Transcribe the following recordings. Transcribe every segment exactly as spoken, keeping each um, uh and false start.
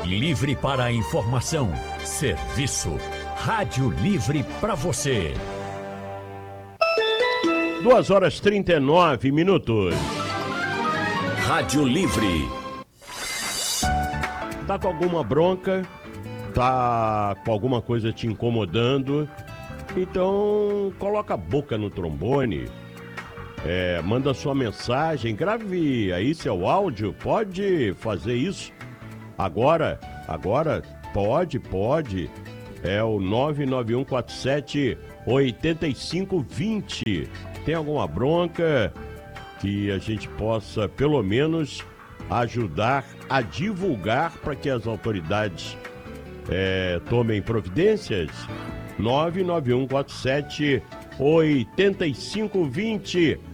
livre para a informação, serviço. Rádio Livre para você. duas horas e trinta e nove minutos. Rádio Livre. Tá com alguma bronca? Tá com alguma coisa te incomodando? Então, coloca a boca no trombone. É, manda sua mensagem, grave aí seu áudio, pode fazer isso agora, agora, pode, pode, é o nove nove um quatro sete oito cinco dois zero. Tem alguma bronca que a gente possa, pelo menos, ajudar a divulgar para que as autoridades é, tomem providências? nove nove um quatro sete oito cinco dois zero.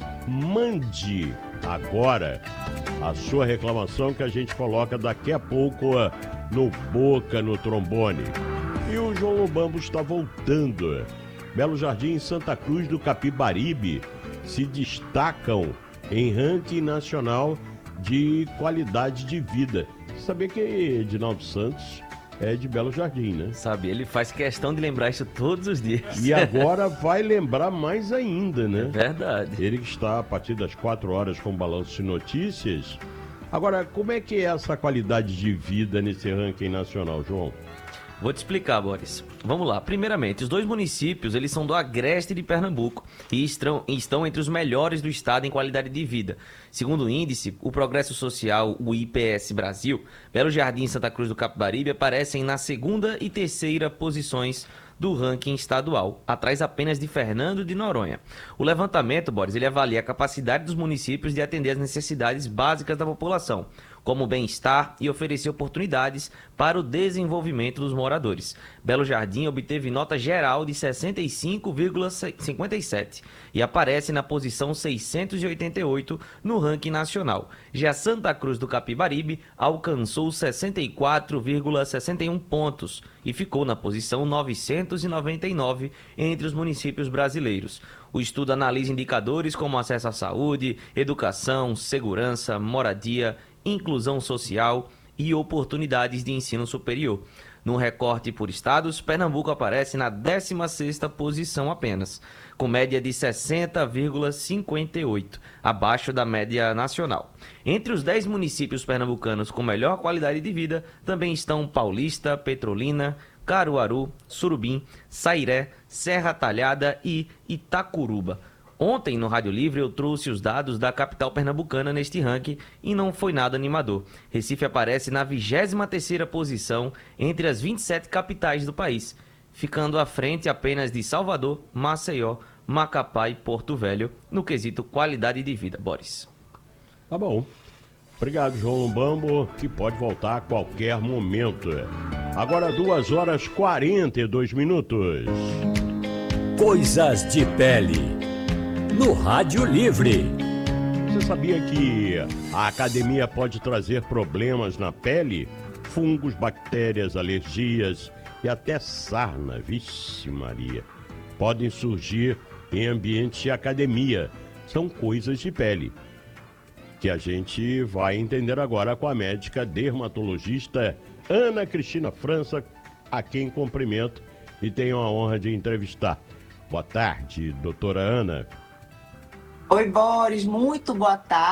Mande agora a sua reclamação que a gente coloca daqui a pouco no Boca no Trombone. E o João Lobambo está voltando. Belo Jardim e Santa Cruz do Capibaribe se destacam em ranking nacional de qualidade de vida. Sabia que Edinaldo Santos é de Belo Jardim, né? Sabe, ele faz questão de lembrar isso todos os dias. E agora vai lembrar mais ainda, né? É verdade. Ele que está a partir das quatro horas com Balanço de Notícias. Agora, como é que é essa qualidade de vida nesse ranking nacional, João? Vou te explicar, Boris. Vamos lá. Primeiramente, os dois municípios, eles são do agreste de Pernambuco e estão, estão entre os melhores do estado em qualidade de vida. Segundo o índice, o Progresso Social, o I P S Brasil, Belo Jardim e Santa Cruz do Capibaribe aparecem na segunda e terceira posições do ranking estadual, atrás apenas de Fernando de Noronha. O levantamento, Boris, ele avalia a capacidade dos municípios de atender às necessidades básicas da população, como bem-estar e oferecer oportunidades para o desenvolvimento dos moradores. Belo Jardim obteve nota geral de sessenta e cinco vírgula cinquenta e sete e aparece na posição seiscentos e oitenta e oito no ranking nacional. Já Santa Cruz do Capibaribe alcançou sessenta e quatro vírgula sessenta e um pontos e ficou na posição novecentos e noventa e nove entre os municípios brasileiros. O estudo analisa indicadores como acesso à saúde, educação, segurança, moradia, inclusão social e oportunidades de ensino superior. No recorte por estados, Pernambuco aparece na décima sexta posição apenas, com média de sessenta vírgula cinquenta e oito, abaixo da média nacional. Entre os dez municípios pernambucanos com melhor qualidade de vida, também estão Paulista, Petrolina, Caruaru, Surubim, Sairé, Serra Talhada e Itacuruba. Ontem, no Rádio Livre, eu trouxe os dados da capital pernambucana neste ranking e não foi nada animador. Recife aparece na vigésima terceira posição entre as vinte e sete capitais do país, ficando à frente apenas de Salvador, Maceió, Macapá e Porto Velho, no quesito qualidade de vida. Boris. Tá bom. Obrigado, João Lobambo, que pode voltar a qualquer momento. Agora duas horas e quarenta e dois minutos. Coisas de pele. No Rádio Livre. Você sabia que a academia pode trazer problemas na pele? Fungos, bactérias, alergias e até sarna, vixe Maria, podem surgir em ambiente de academia. São coisas de pele que a gente vai entender agora com a médica dermatologista Ana Cristina França, a quem cumprimento e tenho a honra de entrevistar. Boa tarde, doutora Ana. Oi, Boris, muito boa tarde.